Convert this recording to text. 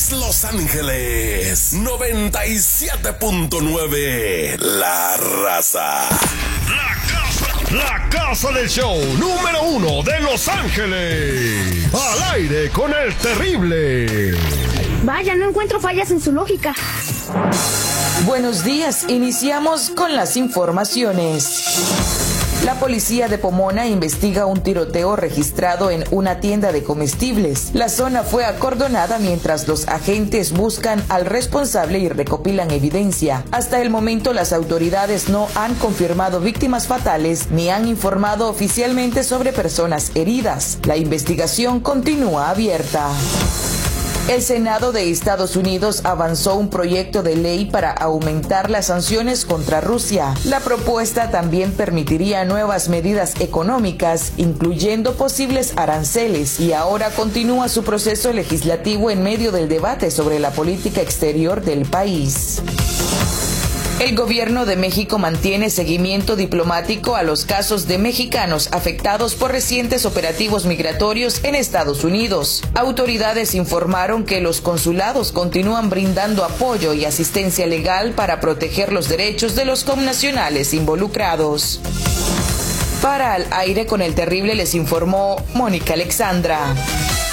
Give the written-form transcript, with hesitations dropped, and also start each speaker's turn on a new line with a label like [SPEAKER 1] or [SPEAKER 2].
[SPEAKER 1] Los Ángeles 97.9. La Raza.
[SPEAKER 2] La casa del show número 1 de Los Ángeles. Al aire con el terrible.
[SPEAKER 3] Vaya, no encuentro fallas en su lógica.
[SPEAKER 4] Buenos días, iniciamos con las informaciones. La policía de Pomona investiga un tiroteo registrado en una tienda de comestibles. La zona fue acordonada mientras los agentes buscan al responsable y recopilan evidencia. Hasta el momento, las autoridades no han confirmado víctimas fatales ni han informado oficialmente sobre personas heridas. La investigación continúa abierta. El Senado de Estados Unidos avanzó un proyecto de ley para aumentar las sanciones contra Rusia. La propuesta también permitiría nuevas medidas económicas, incluyendo posibles aranceles, y ahora continúa su proceso legislativo en medio del debate sobre la política exterior del país. El gobierno de México mantiene seguimiento diplomático a los casos de mexicanos afectados por recientes operativos migratorios en Estados Unidos. Autoridades informaron que los consulados continúan brindando apoyo y asistencia legal para proteger los derechos de los connacionales involucrados. Para Al Aire con el Terrible les informó Mónica Alexandra.